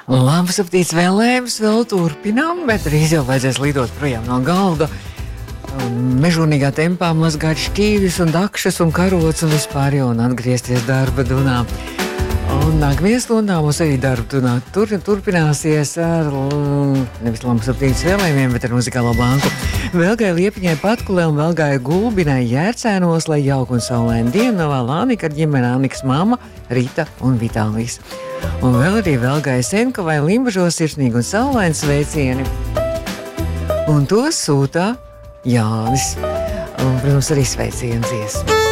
Labs aptīts vēlējums vēl turpinām, bet drīz jau vajadzēs lidot projām no galda. Mežonīgā tempā mazgāt šķīvis un dakšas un karots un vispār jau un atgriezties darba dunā. Un nākamajā stundā mums arī darba dunā turpināsies ar nevis labs aptīts vēlējumiem, bet ar muzikālo banku. Vēlgai Liepiņai Patkulē un Vēlgai Gulbinai Jērcēnos, lai jauku un saulainu dienu novēl Anika ar ģimeni, Anikas mamma, Rita un Vitālijas. Un vēl arī Vēlgai Senkovai Limbažos sirsnīgi un saulaini sveicieni. Un to sūtā Jānis. Un, protams, arī sveicienu dziesmu.